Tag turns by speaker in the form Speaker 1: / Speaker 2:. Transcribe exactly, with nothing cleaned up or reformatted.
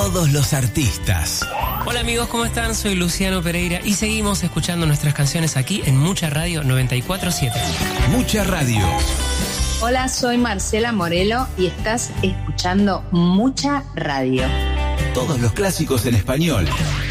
Speaker 1: todos los artistas.
Speaker 2: Hola amigos, ¿cómo están? Soy Luciano Pereira y seguimos escuchando nuestras canciones aquí en Mucha Radio noventa y cuatro punto siete.
Speaker 1: Mucha Radio.
Speaker 3: Hola, soy Marcela Morelo y estás escuchando Mucha Radio.
Speaker 1: Todos los clásicos en español.